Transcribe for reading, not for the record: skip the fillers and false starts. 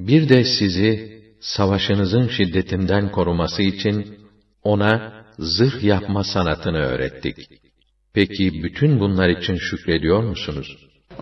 Bir de sizi savaşınızın şiddetinden koruması için ona zırh yapma sanatını öğrettik. Peki bütün bunlar için şükrediyor musunuz?